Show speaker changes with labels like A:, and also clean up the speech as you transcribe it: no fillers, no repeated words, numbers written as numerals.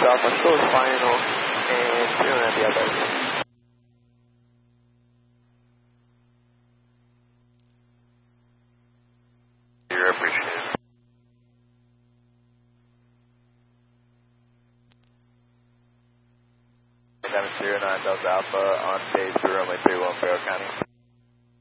A: Alpha, close final, and 090 Alpha.
B: You're appreciated.
A: Seven 09 Delta Alpha on phase 2 runway 31 Farrell County.